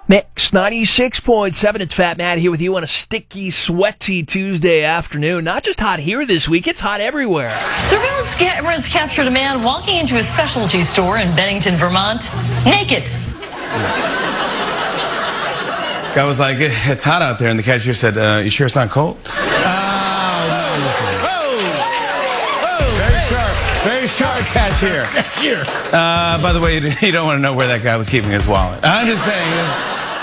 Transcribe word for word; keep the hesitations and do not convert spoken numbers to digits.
Mix ninety-six point seven. It's Fat Matt here with you on a sticky, sweaty Tuesday afternoon. Not just hot here this week, it's hot everywhere. Surveillance cameras captured a man walking into a specialty store in Bennington, Vermont, naked. Guy was like, it's hot out there, and the cashier said, uh, you sure it's not cold? Very sharp cashier. Cashier. Uh, by the way, you don't want to know where that guy was keeping his wallet. I'm just saying.